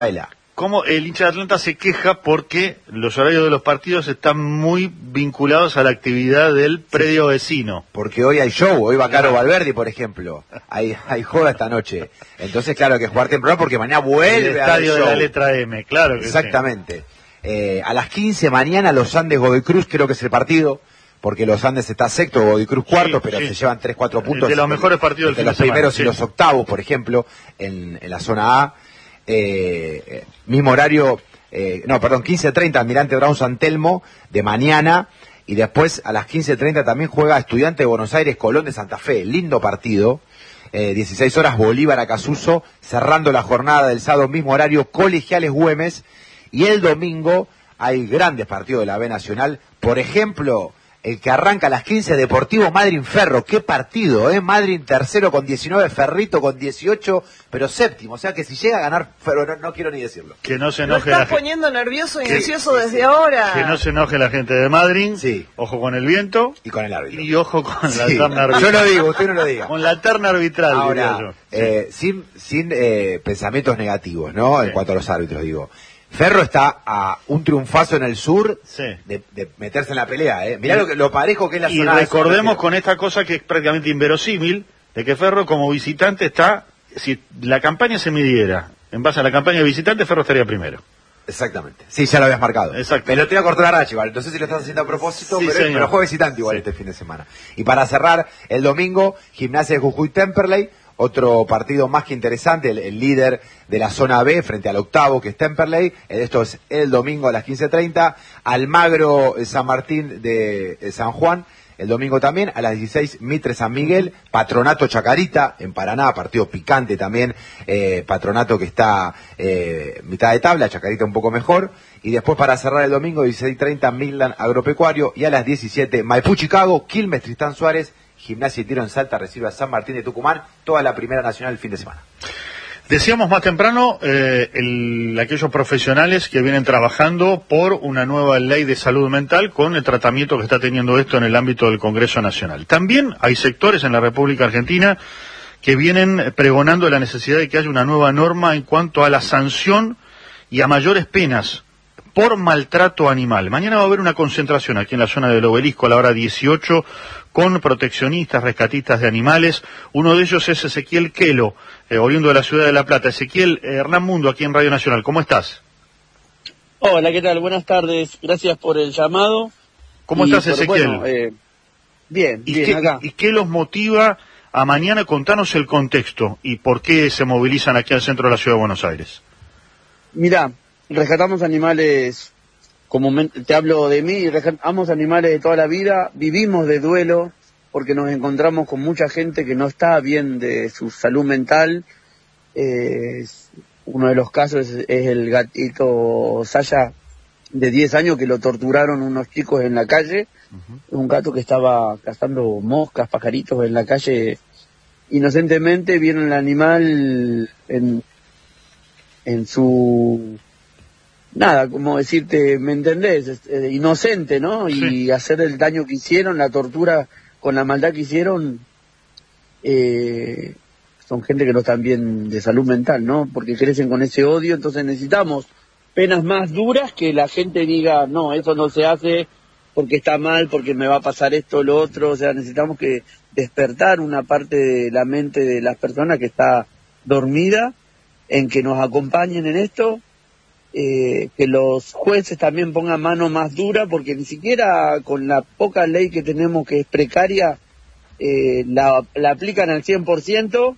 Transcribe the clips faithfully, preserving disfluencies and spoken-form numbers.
Baila. Como el hincha de Atlanta se queja porque los horarios de los partidos están muy vinculados a la actividad del predio vecino. Porque hoy hay show, hoy va Caro Valverde, por ejemplo. Hay, hay joda esta noche. Entonces, claro, que jugar temprano porque mañana vuelve el estadio a de la letra M, claro que Exactamente. Sí. Eh, a las quince mañana Los Andes Godoy Cruz, creo que es el partido, porque Los Andes está sexto, Godoy Cruz cuarto, sí, pero sí. se llevan tres, cuatro puntos. De los mejores partidos del de los fin de primeros semana, y sí. los octavos, por ejemplo, en, en la zona A. Eh, mismo horario, eh, no, perdón, quince treinta Almirante Brown San Telmo de mañana, y después a las quince treinta también juega Estudiante de Buenos Aires Colón de Santa Fe, lindo partido. Eh, dieciséis horas Bolívar Acasuso, cerrando la jornada del sábado, mismo horario, Colegiales Güemes, y el domingo hay grandes partidos de la B Nacional, por ejemplo, el que arranca a las quince, Deportivo Madryn Ferro. Qué partido, ¿eh? Madryn tercero con diecinueve, Ferrito con dieciocho, pero séptimo. O sea que si llega a ganar Ferro, no, no quiero ni decirlo. Que no se Lo enoje estás la poniendo gente. nervioso y Que- ansioso desde ahora. Que no se enoje la gente de Madryn. Sí. Ojo con el viento. Y con el árbitro. Y ojo con la Sí. terna arbitral. Yo lo digo, usted no lo diga. Con la terna arbitral, Ahora, diría yo. eh, sin, sin eh, pensamientos negativos, ¿no? En Sí. cuanto a los árbitros, digo. Ferro está a un triunfazo en el sur Sí. de, de meterse en la pelea, ¿eh? Mirá lo, que, lo parejo que es la Y zona. recordemos con esta cosa que es prácticamente inverosímil, de que Ferro como visitante está, si la campaña se midiera en base a la campaña de visitante, Ferro estaría primero. Exactamente. Sí, ya lo habías marcado. Exacto. Me lo te iba a cortar la racha igual. No sé si lo estás haciendo a propósito, Sí, pero, señor. pero juega visitante igual Sí. este fin de semana. Y para cerrar, el domingo, Gimnasia de Jujuy Temperley, otro partido más que interesante, el, el líder de la zona B frente al octavo, que es Temperley. Esto es el domingo a las quince treinta. Almagro eh, San Martín de eh, San Juan, el domingo también, a las dieciséis, Mitre San Miguel, Patronato Chacarita, en Paraná, partido picante también, eh, Patronato que está eh, mitad de tabla, Chacarita un poco mejor, y después para cerrar el domingo, dieciséis treinta, Midland Agropecuario, y a las diecisiete, Maipú Chicago, Quilmes Tristán Suárez, Gimnasia y Tiro en Salta recibe a San Martín de Tucumán, toda la primera nacional el fin de semana. Decíamos más temprano, eh, el, aquellos profesionales que vienen trabajando por una nueva ley de salud mental con el tratamiento que está teniendo esto en el ámbito del Congreso Nacional. También hay sectores en la República Argentina que vienen pregonando la necesidad de que haya una nueva norma en cuanto a la sanción y a mayores penas por maltrato animal. Mañana va a haber una concentración aquí en la zona del Obelisco a la hora dieciocho con proteccionistas, rescatistas de animales. Uno de ellos es Ezequiel Quelo, eh, oriundo de la ciudad de La Plata. Ezequiel, eh, Hernán Mundo, aquí en Radio Nacional. ¿Cómo estás? Hola, ¿qué tal? Buenas tardes. Gracias por el llamado. ¿Cómo Y, estás, pero, Ezequiel? bueno, eh, bien, ¿Y bien, qué, acá. ¿Y qué los motiva a mañana? Contanos el contexto y por qué se movilizan aquí al centro de la ciudad de Buenos Aires. Mirá, rescatamos animales, como men- te hablo de mí, rescatamos animales de toda la vida, vivimos de duelo porque nos encontramos con mucha gente que no está bien de su salud mental. Eh, uno de los casos es, es el gatito Saya, de diez años, que lo torturaron unos chicos en la calle. Uh-huh. Un gato que estaba cazando moscas, pajaritos en la calle. Inocentemente vieron el animal en, en su... Nada, como decirte, ¿me entendés? Eh, inocente, ¿no? Y Sí. hacer el daño que hicieron, la tortura con la maldad que hicieron, eh, son gente que no están bien de salud mental, ¿no? Porque crecen con ese odio, entonces necesitamos penas más duras que la gente diga, no, eso no se hace porque está mal, porque me va a pasar esto o lo otro. O sea, necesitamos que despertar una parte de la mente de las personas que está dormida, en que nos acompañen en esto. Eh, que los jueces también pongan mano más dura, porque ni siquiera con la poca ley que tenemos, que es precaria, eh, la, la aplican al cien por ciento.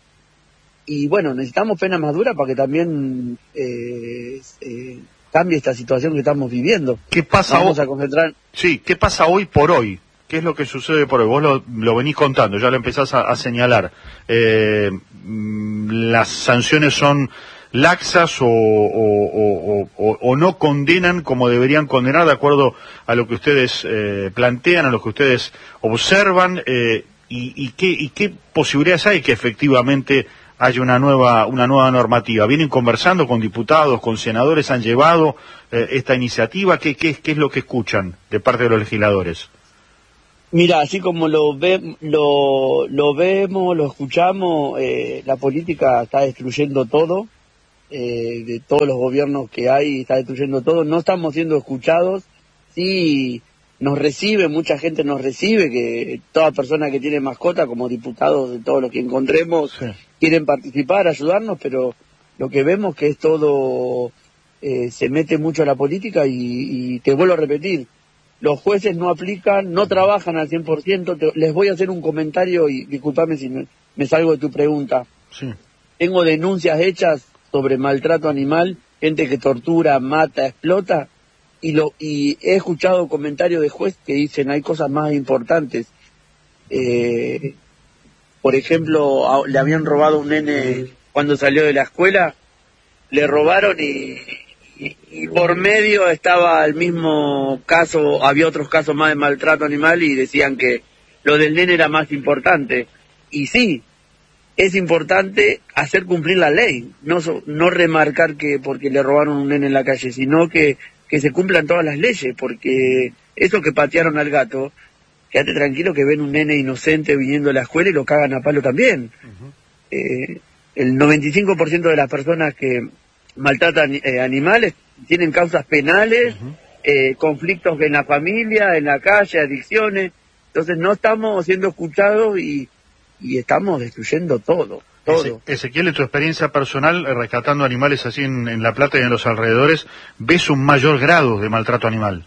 Y bueno, necesitamos penas más duras para que también eh, eh, cambie esta situación que estamos viviendo. ¿Qué pasa Vamos hoy? a concentrar. Sí, ¿qué pasa hoy por hoy? ¿Qué es lo que sucede por hoy? Vos lo, lo venís contando, ya lo empezás a, a señalar. Eh, las sanciones son laxas o, o, o, o, o no condenan como deberían condenar de acuerdo a lo que ustedes eh, plantean, a lo que ustedes observan, eh, y, y, qué, y qué posibilidades hay que efectivamente haya una nueva una nueva normativa. ¿Vienen conversando con diputados, con senadores, han llevado eh, esta iniciativa? ¿Qué, qué, ¿Qué es lo que escuchan de parte de los legisladores? Mira, así como lo, ve, lo, lo vemos, lo escuchamos, eh, la política está destruyendo todo. eh, de todos los gobiernos que hay, está destruyendo todo, no estamos siendo escuchados. Sí, nos recibe, mucha gente nos recibe, que toda persona que tiene mascota, como diputados de todos los que encontremos, sí, quieren participar, ayudarnos, pero lo que vemos que es todo, eh, se mete mucho a la política y, y te vuelvo a repetir, los jueces no aplican, no trabajan al cien por ciento. Te, les voy a hacer un comentario y discúlpame si me, me salgo de tu pregunta. Sí. Tengo denuncias hechas sobre maltrato animal, gente que tortura, mata, explota, y lo y he escuchado comentarios de juez que dicen hay cosas más importantes. Eh, por ejemplo, a, le habían robado a un nene cuando salió de la escuela, le robaron y, y, y por medio estaba el mismo caso, había otros casos más de maltrato animal y decían que lo del nene era más importante. Y sí, es importante hacer cumplir la ley, no no remarcar que porque le robaron un nene en la calle, sino que, que se cumplan todas las leyes, porque eso que patearon al gato, quédate tranquilo que ven un nene inocente viniendo a la escuela y lo cagan a palo también. Uh-huh. Eh, el noventa y cinco por ciento de las personas que maltratan eh, animales tienen causas penales, uh-huh, eh, conflictos en la familia, en la calle, adicciones. Entonces no estamos siendo escuchados y, y estamos destruyendo todo, todo. Ezequiel, en tu experiencia personal, rescatando animales así en, en La Plata y en los alrededores, ¿ves un mayor grado de maltrato animal?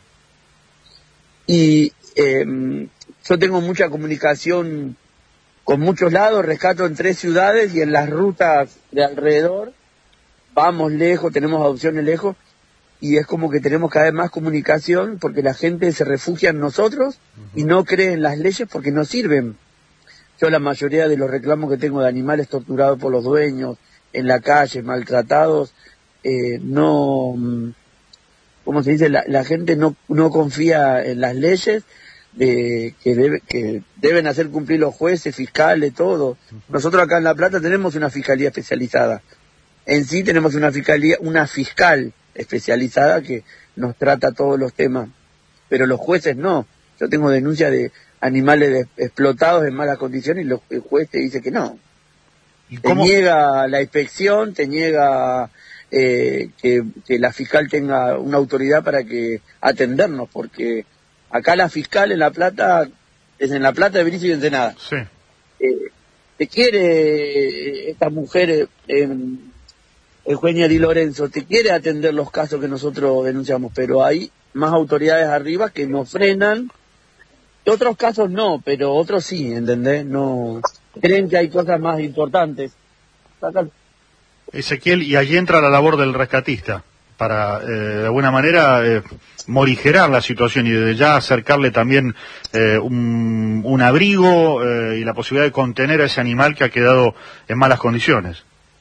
Y eh, yo tengo mucha comunicación con muchos lados, rescato en tres ciudades y en las rutas de alrededor, vamos lejos, tenemos adopciones lejos, y es como que tenemos cada vez más comunicación porque la gente se refugia en nosotros, uh-huh, y no cree en las leyes porque no sirven. Yo la mayoría de los reclamos que tengo de animales torturados por los dueños, en la calle, maltratados, eh, no, ¿cómo se dice? La, la gente no, no confía en las leyes, de que, debe, que deben hacer cumplir los jueces, fiscales, todo. Nosotros acá en La Plata tenemos una fiscalía especializada. En sí tenemos una fiscalía, una fiscal especializada que nos trata todos los temas, pero los jueces no. Yo tengo denuncias de animales de, explotados en malas condiciones y los, el juez te dice que no. ¿Y te cómo? Niega la inspección, te niega eh, que, que la fiscal tenga una autoridad para que atendernos, porque acá la fiscal en La Plata, es en La Plata de Benicio y Ensenada. Sí. Eh, te quiere esta mujer, eh, Eugenia Di Lorenzo, te quiere atender los casos que nosotros denunciamos, pero hay más autoridades arriba que nos frenan. Otros casos no, pero otros sí, ¿entendés? No creen que hay cosas más importantes. Saca... Ezequiel, y allí entra la labor del rescatista, para, eh, de alguna manera, eh, morigerar la situación y desde ya acercarle también eh, un, un abrigo eh, y la posibilidad de contener a ese animal que ha quedado en malas condiciones.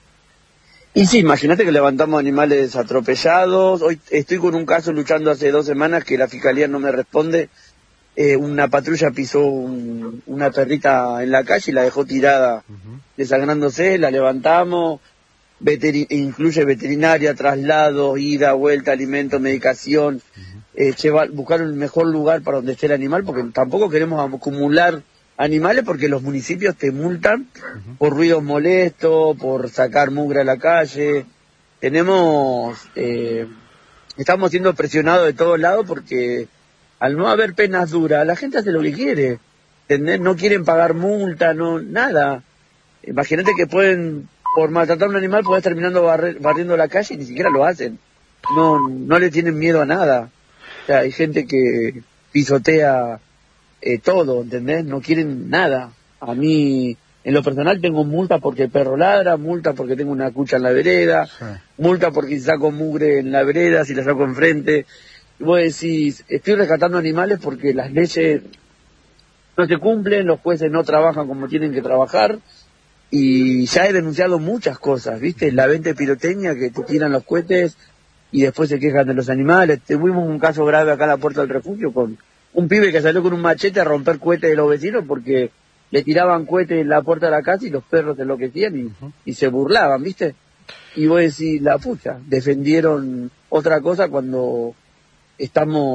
Y sí, imagínate que levantamos animales atropellados. Hoy estoy con un caso luchando hace dos semanas que la fiscalía no me responde. Eh, una patrulla pisó un, una perrita en la calle y la dejó tirada, uh-huh, desangrándose, la levantamos. Veteri- incluye veterinaria, traslado, ida, vuelta, alimento, medicación, uh-huh, eh, llevar, buscar el mejor lugar para donde esté el animal, porque tampoco queremos acumular animales porque los municipios te multan, uh-huh, por ruidos molestos, por sacar mugre a la calle. Tenemos, eh, estamos siendo presionados de todos lados porque al no haber penas duras, la gente hace lo que quiere, ¿entendés? No quieren pagar multa, no, nada. Imagínate que pueden, por maltratar a un animal, podés terminando barre, barriendo la calle y ni siquiera lo hacen. No, no le tienen miedo a nada. O sea, hay gente que pisotea eh, todo, ¿entendés? No quieren nada. A mí, en lo personal, tengo multa porque el perro ladra, multa porque tengo una cucha en la vereda, sí, multa porque si saco mugre en la vereda, si la saco enfrente. Y vos decís, estoy rescatando animales porque las leyes no se cumplen, los jueces no trabajan como tienen que trabajar. Y ya he denunciado muchas cosas, ¿viste? La venta de pirotecnia, que te tiran los cohetes y después se quejan de los animales. Tuvimos un caso grave acá a la puerta del refugio con un pibe que salió con un machete a romper cohetes de los vecinos porque le tiraban cohetes en la puerta de la casa y los perros se enloquecían y, uh-huh, y se burlaban, ¿viste? Y vos decís, la pucha, defendieron otra cosa cuando estamos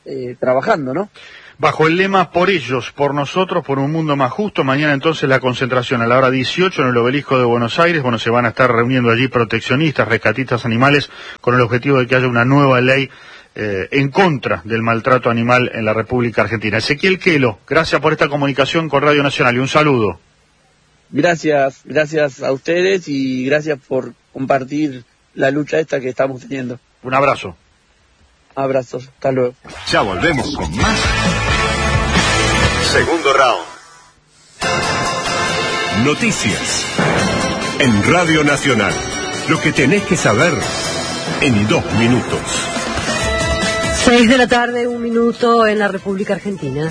eh, trabajando, ¿no? Bajo el lema "Por ellos, por nosotros, por un mundo más justo", mañana entonces la concentración a la hora dieciocho en el Obelisco de Buenos Aires. Bueno, se van a estar reuniendo allí proteccionistas, rescatistas animales, con el objetivo de que haya una nueva ley eh, en contra del maltrato animal en la República Argentina. Ezequiel Quelo, gracias por esta comunicación con Radio Nacional y un saludo. Gracias, gracias a ustedes y gracias por compartir la lucha esta que estamos teniendo. Un abrazo. Abrazos, hasta luego. Ya volvemos con más. Segundo round. Noticias. En Radio Nacional. Lo que tenés que saber en dos minutos. Seis de la tarde, un minuto en la República Argentina.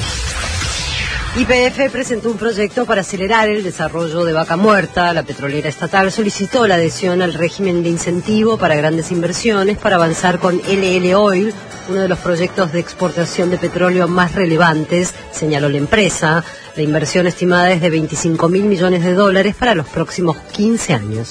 Y P F presentó un proyecto para acelerar el desarrollo de Vaca Muerta. La petrolera estatal solicitó la adhesión al régimen de incentivo para grandes inversiones para avanzar con L L Oil, uno de los proyectos de exportación de petróleo más relevantes, señaló la empresa. La inversión estimada es de veinticinco mil millones de dólares para los próximos quince años.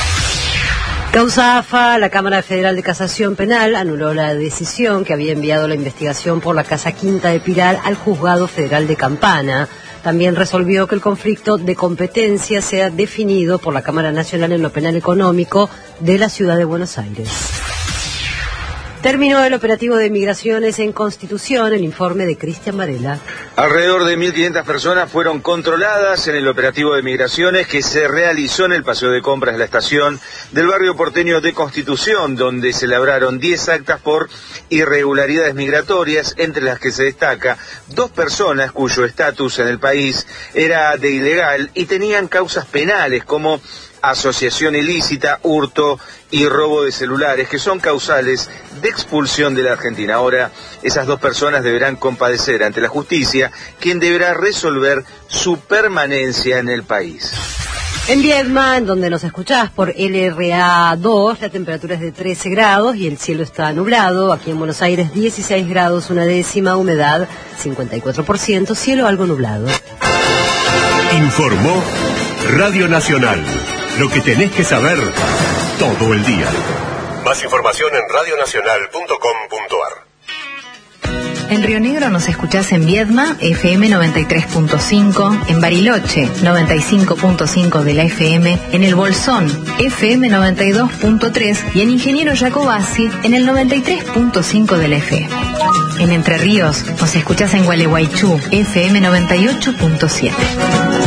Causa A F A, la Cámara Federal de Casación Penal anuló la decisión que había enviado la investigación por la Casa Quinta de Pilar al Juzgado Federal de Campana. También resolvió que el conflicto de competencia sea definido por la Cámara Nacional en lo Penal Económico de la Ciudad de Buenos Aires. Terminó el operativo de migraciones en Constitución, el informe de Cristian Varela. Alrededor de mil quinientas personas fueron controladas en el operativo de migraciones que se realizó en el paseo de compras de la estación del barrio porteño de Constitución, donde se labraron diez actas por irregularidades migratorias, entre las que se destaca dos personas cuyo estatus en el país era de ilegal y tenían causas penales como asociación ilícita, hurto y robo de celulares, que son causales de expulsión de la Argentina. Ahora, esas dos personas deberán comparecer ante la justicia, quien deberá resolver su permanencia en el país. En Viedma, en donde nos escuchás por L R A dos, la temperatura es de trece grados y el cielo está nublado. Aquí en Buenos Aires, dieciséis grados, una décima, humedad cincuenta y cuatro por ciento, cielo algo nublado. Informó Radio Nacional. Lo que tenés que saber todo el día. Más información en radio nacional punto com punto ar. En Río Negro nos escuchás en Viedma, F M noventa y tres punto cinco, en Bariloche, noventa y cinco punto cinco de la F M, en El Bolsón, F M noventa y dos punto tres y en Ingeniero Jacobasi, en el noventa y tres punto cinco de la F M. En Entre Ríos nos escuchás en Gualeguaychú, F M noventa y ocho punto siete.